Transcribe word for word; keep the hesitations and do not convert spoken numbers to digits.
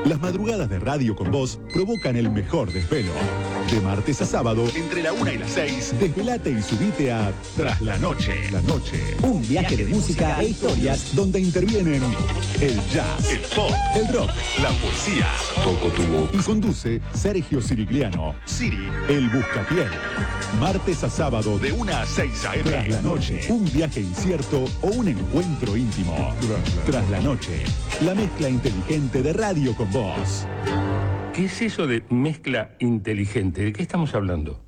Las madrugadas de Radio con Vos provocan el mejor desvelo. De martes a sábado, entre la una y las seis, desvelate y subite a Tras la Noche. La Noche. Un viaje de música e historias donde intervienen el jazz, el pop, el rock, la poesía. Poco tuvo. Y conduce Sergio Sirigliano. Siri, el Buscapiel. Martes a sábado, de una a seis a eme. Tras la Noche. Un viaje incierto o un encuentro íntimo. Tras la Noche. La mezcla inteligente de Radio con Vos. ¿Qué es eso de mezcla inteligente? ¿De qué estamos hablando?